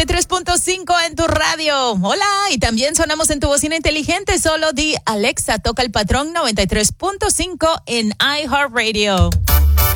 93.5 en tu radio. Hola, y también sonamos en tu bocina inteligente. Solo di Alexa, toca el patrón 93.5 en iHeartRadio.